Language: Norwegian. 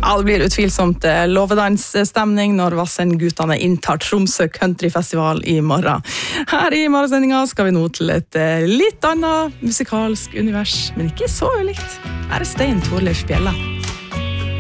Ja, det blir utvilsomt låvedansstemning når Vassendgutane inntar Tromsø Countryfestival i morgen. Her i morgensendingen skal vi nå til et litt annet musikalsk univers, men ikke så ulikt. Her er Stein Torleif Bjella.